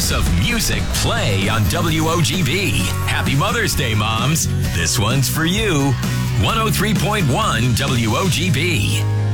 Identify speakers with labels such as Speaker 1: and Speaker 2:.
Speaker 1: hours of music play on WOGB. Happy Mother's Day, moms. This one's for you. 103.1 WOGB.